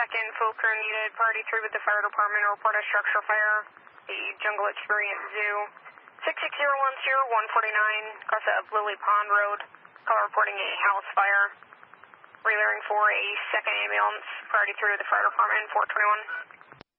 second, full crew needed. Priority 3 with the fire department. Report a structure fire. The Jungle Experience Zoo. 66010-149, across of Lily Pond Road. Call reporting a house fire. Relaying for a second ambulance. Priority 3 with the fire department, 421.